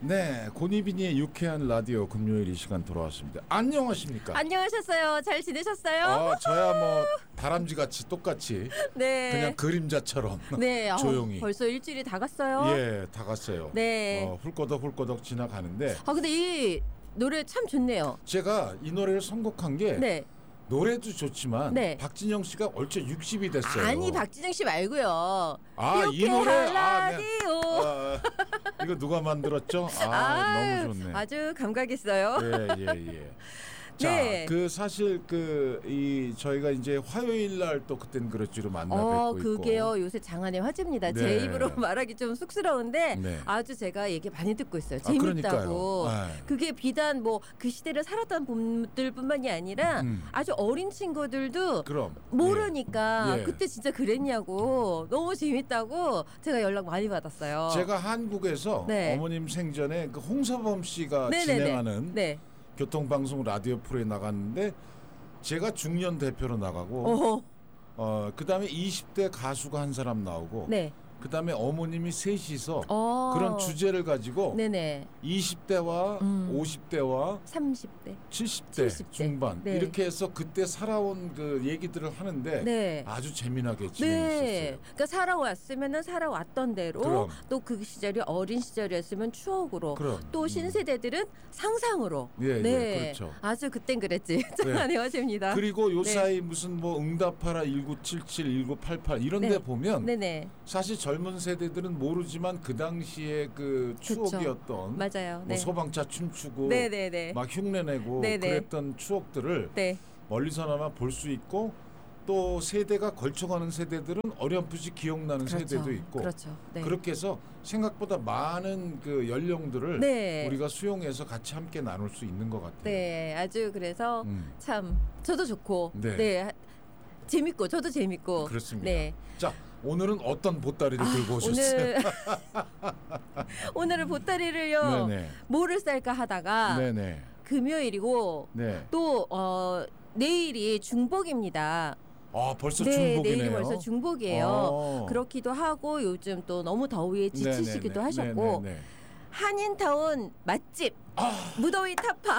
네, 고니비니의 유쾌한 라디오 금요일 이 시간 돌아왔습니다. 안녕하십니까? 안녕하셨어요. 잘 지내셨어요? 저야 뭐 다람쥐같이 똑같이 네. 그냥 그림자처럼 네. 조용히. 벌써 일주일이 다 갔어요. 예, 다 갔어요. 네. 훌꺼덕 지나가는데. 근데 이 노래 참 좋네요. 제가 이 노래를 선곡한 게 네. 노래도 좋지만 네. 박진영 씨가 얼추 60이 됐어요. 아니 박진영 씨 말고요. 이 노래 라디오. 이거 누가 만들었죠? 너무 좋네. 아주 감각 있어요. 예. 자, 네. 사실 저희가 이제 화요일 날 또 그땐 그랬지로 만나 뵙고 있고. 그게요. 요새 장안의 화제입니다. 네. 제 입으로 말하기 좀 쑥스러운데 네. 아주 제가 얘기 많이 듣고 있어요. 재밌다고. 그게 비단 뭐 그 시대를 살았던 분들뿐만이 아니라 아주 어린 친구들도 모르니까 예. 그때 진짜 그랬냐고 너무 재밌다고 제가 연락 많이 받았어요. 제가 한국에서 네. 어머님 생전에 그 홍서범 씨가 네네네. 진행하는 네. 교통방송 라디오 프로에 나갔는데 제가 중년 대표로 나가고 그다음에 20대 가수가 한 사람 나오고 네. 그다음에 어머님이 셋이서 그런 주제를 가지고 네네. 20대와 50대와 30대 70대 중반 네. 이렇게 해서 그때 살아온 그 얘기들을 하는데 네. 아주 재미나게 진행했었어요. 네. 그러니까 살아왔으면은 살아왔던 대로 또 그 시절이 어린 시절이었으면 추억으로 또 신세대들은 상상으로 네. 그렇죠. 아주 그땐 그랬지. 장안의 화제입니다. 그리고 요 사이 무슨 뭐 응답하라 1977, 1988 이런 데 보면 사실 젊은 세대들은 모르지만 그 당시에 그 추억이었던 맞아요. 뭐 소방차 춤추고 막 흉내내고 그랬던 추억들을 멀리서나마 볼 수 있고 또 세대가 걸쳐가는 세대들은 어렴풋이 기억나는 세대도 있고 그렇게 해서 생각보다 많은 그 연령들을 우리가 수용해서 같이 함께 나눌 수 있는 것 같아요. 네, 아주 그래서 참 저도 좋고 재밌고 저도 재밌고 그렇습니다. 네. 자, 오늘은 어떤 보따리를 들고 오셨어요? 오늘은 보따리를요. 뭐를 쌀까 하다가 금요일이고 또 내일이 중복입니다. 벌써 중복이네요. 내일이 벌써 중복이에요. 그렇기도 하고 요즘 또 너무 더위에 지치시기도 하셨고 한인타운 맛집 무더위 타파.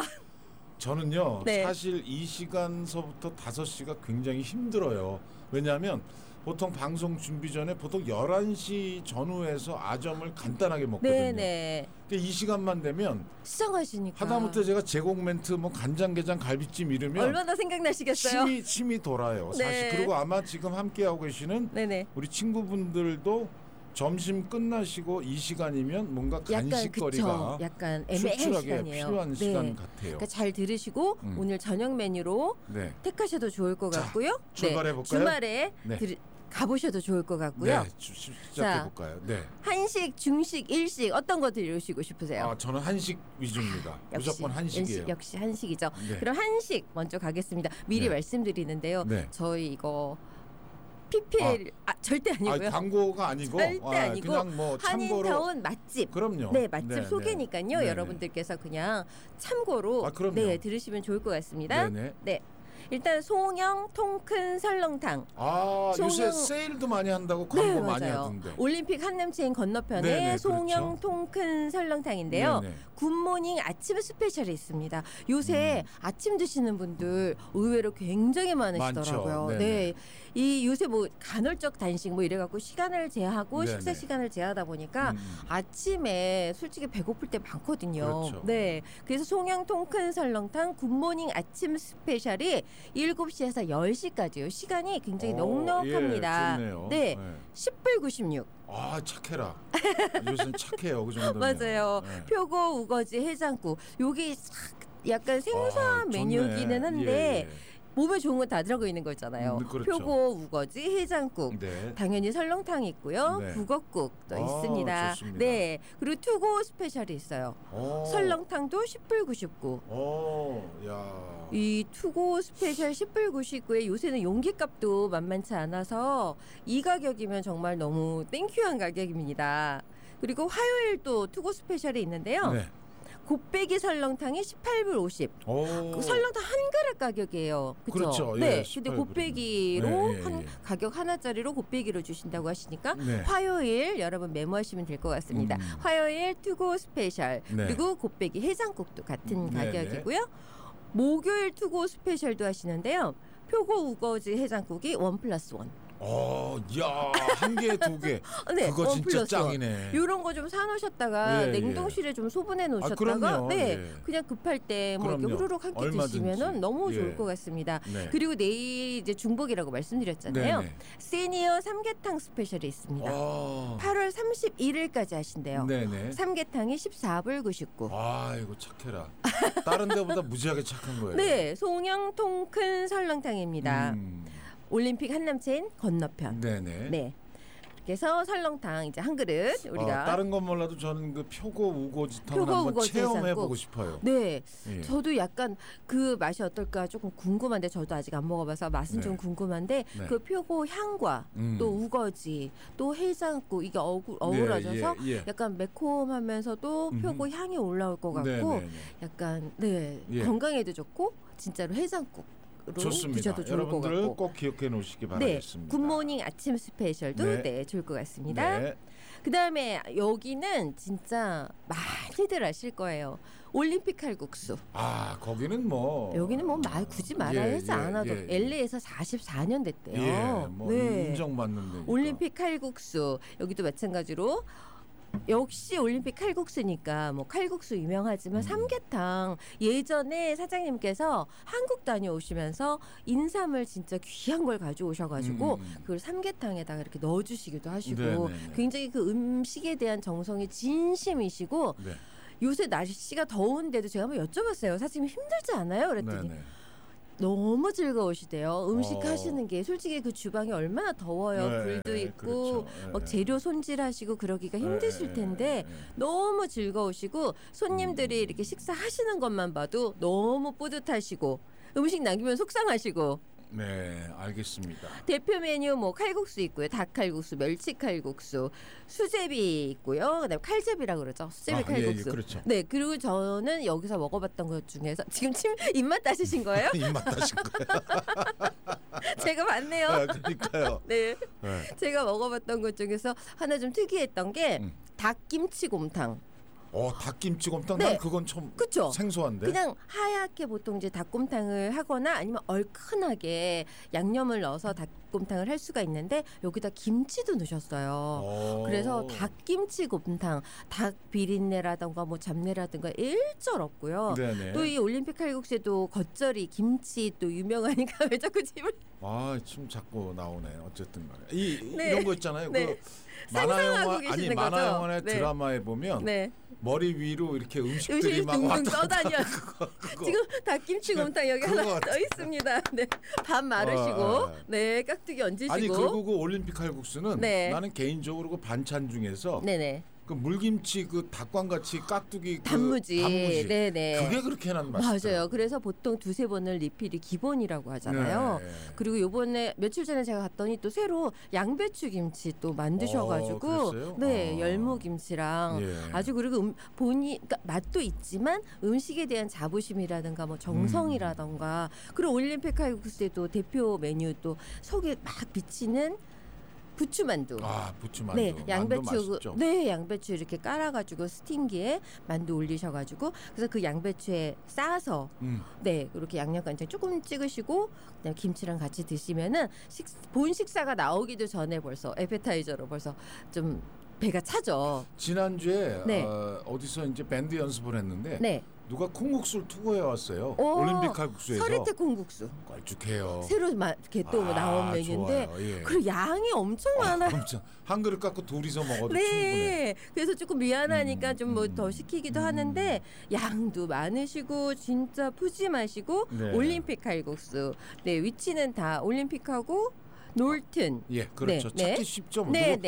저는요 사실 이 시간서부터 5시가 굉장히 힘들어요. 왜냐하면 보통 방송 준비 전에 보통 11시 전후에서 아점을 간단하게 먹거든요. 이 시간만 되면 시장하시니까 하다못해 제가 제공 멘트 뭐 간장게장 갈비찜 이러면 얼마나 생각나시겠어요. 침이 돌아요. 사실 그리고 아마 지금 함께하고 계시는 우리 친구분들도 점심 끝나시고 이 시간이면 뭔가 간식거리가 약간 애매한 시간이에요. 필요한 시간 같아요. 그러니까 잘 들으시고 오늘 저녁 메뉴로 택하셔도 좋을 것 같고요. 출발해볼까요? 주말에 가보셔도 좋을 것 같고요. 시작해볼까요? 한식, 중식, 일식 어떤 거 들으시고 싶으세요? 저는 한식 위주입니다. 무조건 한식이에요. 역시 한식이죠. 그럼 한식 먼저 가겠습니다. 미리 말씀드리는데요. 저희 이거 PPL 절대 아니고요. 광고가 아니고 절대 아니고 그냥 뭐 참고로 한인타운 맛집. 그럼요. 맛집 소개니까요. 여러분들께서 그냥 참고로 들으시면 좋을 것 같습니다. 일단 송영 통큰 설렁탕. 요새 세일도 많이 한다고 광고 많이 하던데. 올림픽 한남체인 건너편에 송영 통큰 설렁탕인데요. 굿모닝 아침 스페셜이 있습니다. 요새 아침 드시는 분들 의외로 굉장히 많으시더라고요. 이 요새 뭐 간헐적 단식 뭐 이래갖고 시간을 제하고 식사 시간을 제하다 보니까 아침에 솔직히 배고플 때 많거든요. 그래서 송영 통큰 설렁탕 굿모닝 아침 스페셜이 7시에서 10시까지요. 시간이 굉장히 넉넉합니다. 10불 96. 착해라. 요새는 착해요. 그 정도면. 맞아요. 표고 우거지 해장국. 여기 약간 생소한 메뉴기는 한데 몸에 좋은 건 다 들어가 있는 거 있잖아요. 표고 우거지 해장국. 당연히 설렁탕이 있고요. 북엇국도 있습니다. 좋습니다. 그리고 투고 스페셜이 있어요. 설렁탕도 10불 99. 이 투고 스페셜 10불 99에 요새는 용기값도 만만치 않아서 이 가격이면 정말 너무 땡큐한 가격입니다. 그리고 화요일 또 투고 스페셜이 있는데요. 곱빼기 설렁탕이 18불 50. 그 설렁탕 한 그릇 가격이에요. 그렇죠. 네. 예, 근데 곱빼기로 가격 하나짜리로 곱빼기로 주신다고 하시니까 화요일 여러분 메모하시면 될 것 같습니다. 화요일 투고 스페셜 그리고 곱빼기 해장국도 같은 가격이고요. 목요일 투고 스페셜도 하시는데요. 표고 우거지 해장국이 1+1. 야, 한 개, 두 개. 네, 그거 진짜 짱이네. 이런 거 좀 사놓으셨다가 냉동실에 좀 소분해 놓으셨다가 그냥 급할 때 뭐 이렇게 후루룩 한 끼 드시면은 너무 좋을 것 같습니다. 그리고 내일 이제 중복이라고 말씀드렸잖아요. 세니어 삼계탕 스페셜이 있습니다. 8월 31일까지 하신대요. 삼계탕이 14불 99. 이거 착해라. 다른 데보다 무지하게 착한 거예요. 네, 송영 통큰 설렁탕입니다. 올림픽 한남체인 건너편. 네. 그래서 설렁탕 이제 한 그릇 우리가 다른 건 몰라도 저는 그 표고 우거지탕을 한번 체험해 보고 싶어요. 네. 저도 약간 그 맛이 어떨까 조금 궁금한데 저도 아직 안 먹어봐서 맛은 좀 궁금한데 그 표고 향과 또 우거지 또 해장국 이게 어우러져서 약간 매콤하면서도 표고 향이 올라올 것 같고 약간 건강에도 좋고 진짜로 해장국. 좋습니다. 여러분들 꼭 기억해 놓으시기 바라겠습니다. 굿모닝 아침 스페셜도 좋을 것 같습니다. 그다음에 여기는 진짜 많이들 아실 거예요. 올림픽 칼국수. 거기는 여기는 굳이 말해야 하지 않아도 LA에서 44년 됐대요. 인정받는 데니까. 올림픽 칼국수 여기도 마찬가지로 역시 올림픽 칼국수니까 뭐 칼국수 유명하지만 삼계탕 예전에 사장님께서 한국 다녀오시면서 인삼을 진짜 귀한 걸 가져오셔가지고 그걸 삼계탕에다가 이렇게 넣어주시기도 하시고 굉장히 그 음식에 대한 정성이 진심이시고 요새 날씨가 더운데도 제가 한번 여쭤봤어요. 사장님 힘들지 않아요? 그랬더니 너무 즐거우시대요. 음식 하시는 게 솔직히 그 주방이 얼마나 더워요. 불도 있고 막 재료 손질하시고 그러기가 힘드실 텐데 너무 즐거우시고 손님들이 이렇게 식사하시는 것만 봐도 너무 뿌듯하시고 음식 남기면 속상하시고 네, 알겠습니다. 대표 메뉴 뭐 칼국수 있고요. 닭칼국수, 멸치칼국수, 수제비 있고요. 그다음에 칼제비라고 그러죠. 수제비 칼국수. 그렇죠. 네, 그리고 저는 여기서 먹어봤던 것 중에서 지금 입맛 따시신 거예요? 입맛 따신 거예요. 제가 봤네요. 그러니까요. 네. 제가 먹어봤던 것 중에서 하나 좀 특이했던 게 닭김치곰탕. 닭김치곰탕 난 그건 좀 생소한데. 그냥 하얗게 보통 이제 닭곰탕을 하거나 아니면 얼큰하게 양념을 넣어서 닭곰탕을 할 수가 있는데 여기다 김치도 넣으셨어요. 그래서 닭김치곰탕, 닭 비린내라든가 뭐 잡내라든가 일절 없고요. 또 이 올림픽 칼국수에도 겉절이 김치 또 유명하니까 왜 자꾸 집을 지금 자꾸 나오네. 어쨌든 간에 이런 거 있잖아요. 상상하고 계시는 거죠? 만화 영화나 드라마에 보면 머리 위로 이렇게 음식들이 막 둥둥 떠다녀. 지금 닭김치곰탕 여기 하나 떠 있습니다. 밥 마르시고 깍두기 얹으시고. 그리고 그 올림픽 칼국수는 나는 개인적으로 그 반찬 중에서 그 물김치 그 닭광같이 깍두기 단무지. 그게 그렇게 맛있어요. 맞아요. 그래서 보통 두세 번을 리필이 기본이라고 하잖아요. 그리고 요번에 며칠 전에 제가 갔더니 또 새로 양배추 김치 또 만드셔가지고 열무김치랑 아주 그리고 그러니까 맛도 있지만 음식에 대한 자부심이라든가 뭐 정성이라든가 그리고 올림픽 칼국수에도 대표 메뉴 또 속에 막 비치는 부추만두. 부추만두. 양배추. 양배추 이렇게 깔아가지고 스팀기에 만두 올리셔가지고 그래서 그 양배추에 싸서 그렇게 양념간장 조금 찍으시고 그다음에 김치랑 같이 드시면은 본 식사가 나오기도 전에 벌써 에페타이저로 벌써 좀 배가 차죠. 지난주에 어디서 이제 밴드 연습을 했는데 누가 콩국수를 투고해 왔어요. 올림픽 칼국수에서. 서리태 콩국수. 걸쭉해요. 새로 이렇게 또 나온 메뉴인데 그리고 양이 엄청 많아요. 한 그릇 갖고 둘이서 먹어도 충분해. 그래서 조금 미안하니까 좀 뭐 더 시키기도 하는데 양도 많으시고 진짜 푸짐하시고 올림픽 칼국수. 위치는 다 올림픽하고 놀튼. 그렇죠. 찾기 쉽죠.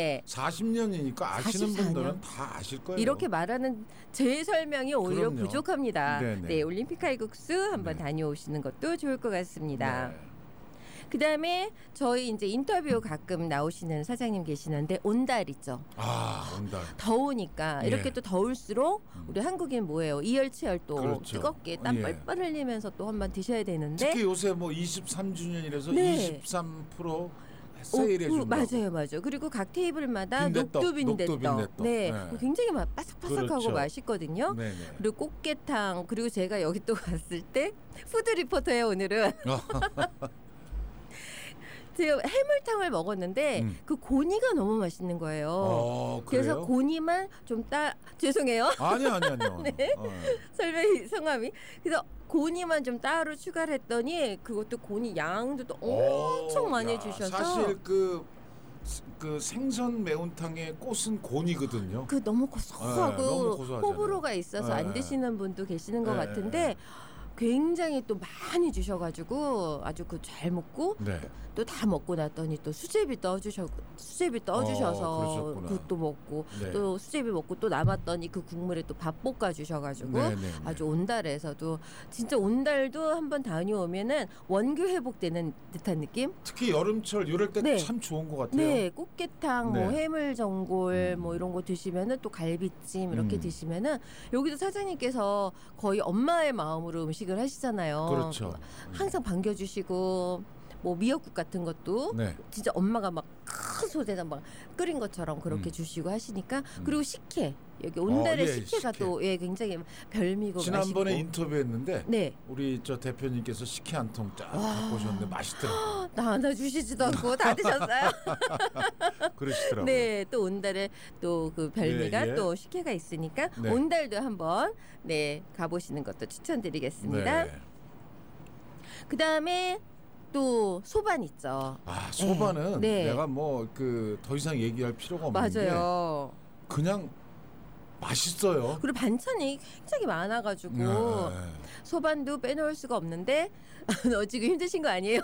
40년이니까 아시는 44년. 분들은 다 아실 거예요. 이렇게 말하는 제 설명이 오히려 부족합니다. 올림픽 칼국수 한번 다녀오시는 것도 좋을 것 같습니다. 그다음에 저희 이제 인터뷰 가끔 나오시는 사장님 계시는데 온달 있죠. 온달. 더우니까 이렇게 또 더울수록 우리 한국인 뭐예요? 이열치열 또 그렇죠. 뜨겁게 땀 뻘뻘 흘리면서 또 한번 드셔야 되는데 특히 요새 뭐 23주년이라서 23% 세일해 준다고. 맞아요. 그리고 각 테이블마다 녹두빈대떡. 네. 굉장히 바삭바삭하고 그렇죠. 맛있거든요. 네네. 그리고 꽃게탕. 그리고 제가 여기 또 갔을 때 푸드 리포터예요, 오늘은. 제가 해물탕을 먹었는데 그 고니가 너무 맛있는 거예요. 그래서 고니만 좀 죄송해요. 아니요. 네. 설명이 성함이. 그래서 고니만 좀 따로 추가를 했더니 그것도 고니 양도 또 엄청 많이 주셔서 사실 그 생선 매운탕의 꽃은 고니거든요. 그 너무 고소하고 호불호가 있어서 안 드시는 분도 계시는 것 같은데 굉장히 또 많이 주셔가지고 아주 그 잘 먹고 또 다 먹고 났더니 또 수제비 떠주셔서 그것도 먹고 또 수제비 먹고 또 남았더니 그 국물에 또 밥 볶아 주셔가지고 아주 온달에서도 진짜 온달도 한번 다녀오면은 원교 회복되는 듯한 느낌? 특히 여름철 이럴 때 참 좋은 것 같아요. 네, 꽃게탕, 뭐 해물전골 뭐 이런 거 드시면은 또 갈비찜 이렇게 드시면은 여기도 사장님께서 거의 엄마의 마음으로 음식을 하시잖아요. 그렇죠. 항상 반겨주시고. 뭐 미역국 같은 것도 진짜 엄마가 막 큰 솥에다 막 끓인 것처럼 그렇게 주시고 하시니까 그리고 식혜 여기 온달의 식혜가 또 굉장히 별미고 지난번에 맛있고. 인터뷰했는데 우리 저 대표님께서 식혜 한 통 쫙 갖고 오셨는데 맛있더라고요. 나 하나 주시지도 않고 다 드셨어요. 그러시더라고요. 네, 또 온달에 또 그 별미가 또 식혜가 있으니까 온달도 한번 가보시는 것도 추천드리겠습니다. 그다음에 또 소반 있죠. 소반은 내가 뭐 더 이상 얘기할 필요가 없는데 맞아요. 그냥 맛있어요. 그리고 반찬이 굉장히 많아가지고 소반도 빼놓을 수가 없는데 너 지금 힘드신 거 아니에요?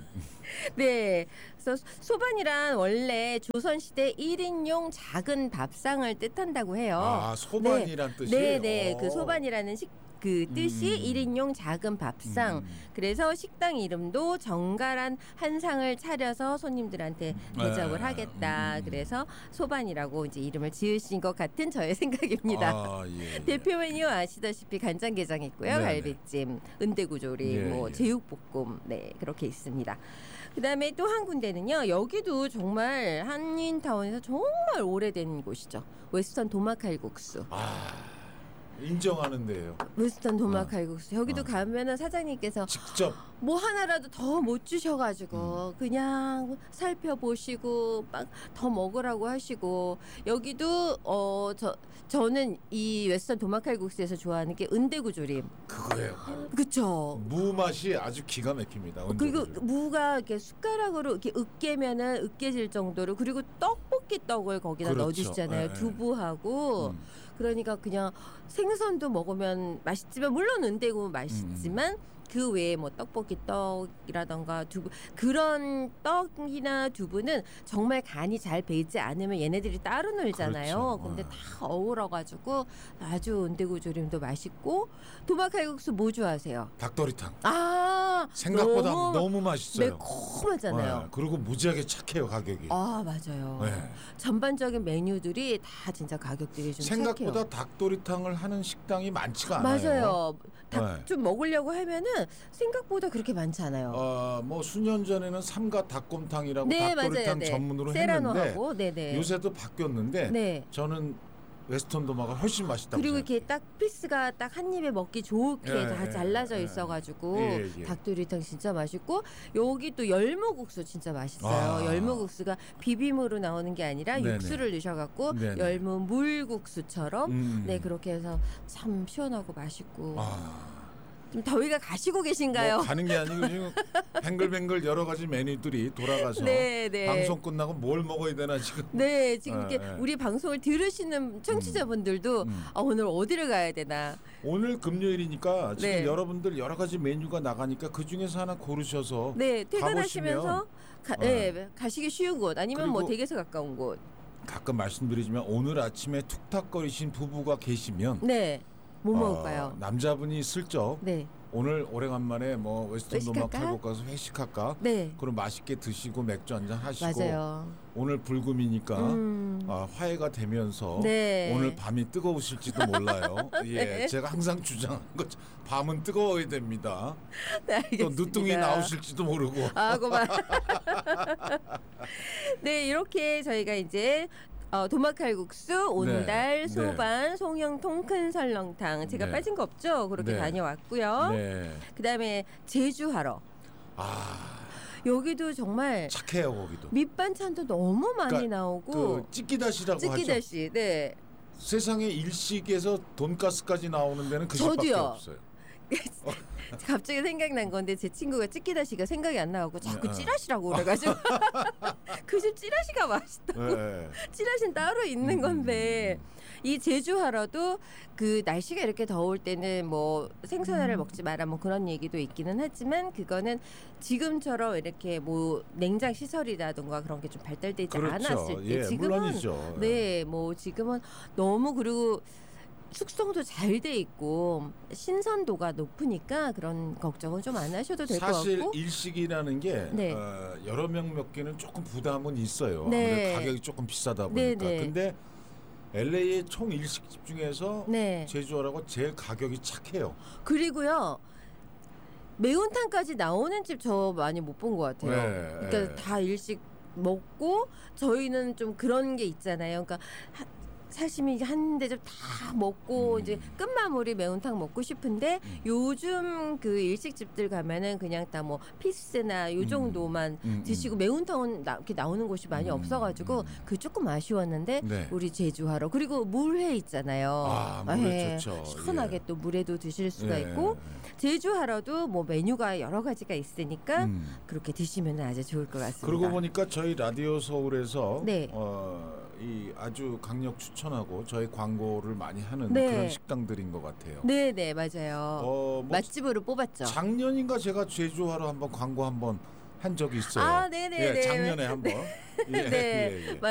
네, 그래서 소반이란 원래 조선시대 1인용 작은 밥상을 뜻한다고 해요. 소반이란 뜻이에요? 네, 그 소반이라는 그 뜻이 1인용 작은 밥상. 그래서 식당 이름도 정갈한 한 상을 차려서 손님들한테 대접을 하겠다. 그래서 소반이라고 이제 이름을 지으신 것 같은 저의 생각입니다. 대표 메뉴 아시다시피 간장게장 있고요. 갈비찜, 은대구조림, 뭐 제육볶음 그렇게 있습니다. 그다음에 또 한 군데는요. 여기도 정말 한인타운에서 정말 오래된 곳이죠. 웨스턴 도마칼국수. 인정하는데요. 웨스턴 도마칼국수. 여기도 가면은 사장님께서 직접 뭐 하나라도 더 못 주셔가지고 그냥 살펴보시고 막 더 먹으라고 하시고 여기도 저는 이 웨스턴 도마칼국수에서 좋아하는 게 은대구조림. 그거예요. 그렇죠. 무 맛이 아주 기가 막힙니다. 그리고 무가 이렇게 숟가락으로 이렇게 으깨면은 으깨질 정도로 그리고 떡볶이 떡을 거기다 넣어주시잖아요. 두부하고. 그러니까 그냥 생선도 먹으면 맛있지만 물론 은대구 맛있지만 그 외에 뭐 떡볶이 떡이라던가 두부 그런 떡이나 두부는 정말 간이 잘 배이지 않으면 얘네들이 따로 놀잖아요. 근데 다 어우러가지고 아주 은대구조림도 맛있고 도마칼국수 뭐 좋아하세요? 닭도리탕. 생각보다 너무 맛있어요. 매콤하잖아요. 그리고 무지하게 착해요 가격이. 맞아요. 전반적인 메뉴들이 다 진짜 가격들이 좀 생각보다 착해요. 닭도리탕을 하는 식당이 많지가 않아요. 맞아요. 닭 좀 먹으려고 하면은 생각보다 그렇게 많지 않아요. 뭐 수년 전에는 삼가 닭곰탕이라고 닭도리탕 전문으로 했는데 요새도 바뀌었는데 저는 웨스턴 도마가 훨씬 맛있다고 그리고 생각해요. 이렇게 딱 피스가 딱 한 입에 먹기 좋게 다 잘라져 있어가지고 닭도리탕 진짜 맛있고 여기 또 열무국수 진짜 맛있어요. 열무국수가 비빔으로 나오는 게 아니라 육수를 넣으셔갖고 열무 물국수처럼 그렇게 해서 참 시원하고 맛있고 좀 더위가 가시고 계신가요? 뭐 가는 게 아니고 지금 뱅글뱅글 여러 가지 메뉴들이 돌아가서 방송 끝나고 뭘 먹어야 되나 지금. 지금 이렇게 우리 방송을 들으시는 청취자분들도 오늘 어디를 가야 되나. 오늘 금요일이니까 지금 여러분들 여러 가지 메뉴가 나가니까 그 중에서 하나 고르셔서 퇴근하시면서 가시기 쉬운 곳 아니면 뭐 댁에서 가까운 곳. 가끔 말씀드리지만 오늘 아침에 툭탁거리신 부부가 계시면 뭐 먹을까요? 남자분이 슬쩍 오늘 오래간만에 뭐 웨스턴 노마칼국 가서 회식할까? 네. 그럼 맛있게 드시고 맥주 한잔 하시고 맞아요. 오늘 불금이니까 화해가 되면서 네. 오늘 밤이 뜨거우실지도 몰라요. 예, 네. 제가 항상 주장하는 것 밤은 뜨거워야 됩니다. 네, 또 누뚱이 나오실지도 모르고. 아, 고마워. 네, 이렇게 저희가 이제 도마칼국수, 온달, 네, 소반, 네. 송영 통큰 설렁탕 제가 네. 빠진 거 없죠? 그렇게 네. 다녀왔고요. 네. 그다음에 제주하러. 여기도 정말 착해요. 거기도 밑반찬도 너무 많이 그러니까 나오고 그 찌끼다시라고 찌끼다시. 하죠. 네. 세상에 일식에서 돈가스까지 나오는 데는 그 집밖에 없어요. 갑자기 생각난 건데 제 친구가 찌끼다시가 생각이 안 나고 자꾸 찌라시라고 그래가지고 그 집 찌라시가 맛있다고. 네. 찌라시는 따로 있는 건데 이 제주하러도 그 날씨가 이렇게 더울 때는 뭐 생선회를 먹지 마라 뭐 그런 얘기도 있기는 하지만 그거는 지금처럼 이렇게 뭐 냉장 시설이라든가 그런 게 좀 발달되지 그렇죠. 않았을 때 예, 지금은 물론이죠. 네, 뭐 지금은 너무 그리고 숙성도 잘 돼 있고 신선도가 높으니까 그런 걱정은 좀 안 하셔도 될 것 같고 사실 일식이라는 게 네. 여러 명 먹기는 조금 부담은 있어요. 네. 가격이 조금 비싸다 보니까. 네, 네. 근데 LA의 총 일식집 중에서 네. 제주하라고 제일 가격이 착해요. 그리고요. 매운탕까지 나오는 집 저 많이 못 본 것 같아요. 네, 그러니까 네. 다 일식 먹고 저희는 좀 그런 게 있잖아요. 그러니까 사시미 한 대접 다 먹고 이제 끝마무리 매운탕 먹고 싶은데 요즘 그 일식집들 가면은 그냥 다 뭐 피스나 요 정도만 드시고 매운탕은 이렇게 나오는 곳이 많이 없어가지고 그 조금 아쉬웠는데 네. 우리 제주하러 그리고 물회 있잖아요. 물회 좋죠. 시원하게 또 물회도 드실 수가 있고 제주하러도 뭐 메뉴가 여러 가지가 있으니까 그렇게 드시면 아주 좋을 것 같습니다. 그러고 보니까 저희 라디오 서울에서 네. 이 아주 강력 추천하고 저희 광고를 많이 하는 네. 그런 식당들인 것 같아요. 네, 네 맞아요. 뭐 맛집으로 뽑았죠. 작년인가 제가 제주하러 한번 광고 한번 한 적이 있어요. 네, 네, 예, 작년에 한번. 네. 예, 네. 예, 예.